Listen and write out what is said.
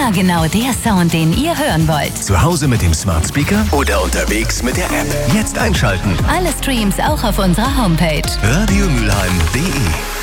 Immer genau der Sound, den ihr hören wollt. Zu Hause mit dem Smart Speaker oder unterwegs mit der App. Jetzt einschalten. Alle Streams auch auf unserer Homepage. radiomülheim.de